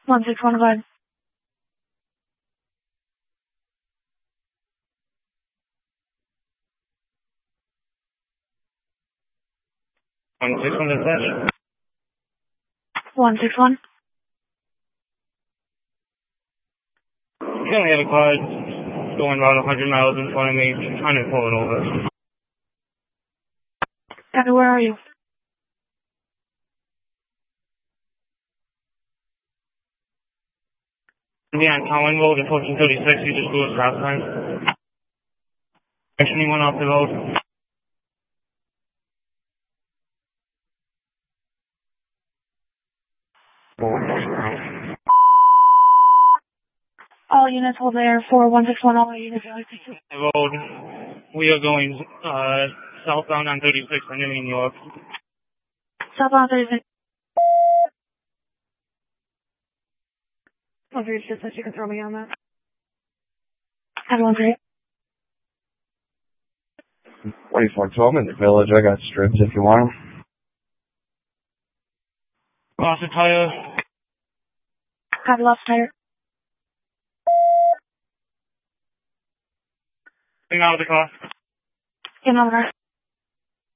161 5. 161 dispatch. 161. Currently have a car going about 100 miles in front of me, trying to pull it over. Copy, where are you? Yeah, on Cowan Road in 1436, you just go to stop sign. Anyone off the road? All units hold there for 161. All units are The road. We are going southbound on 36 in New York. southbound 36. 136, you can throw me on that. Copy, 138. 2412 in the village. I got strips if you want them. Lost a tire. Copy, lost tire. Getting out of the car. Get on the car.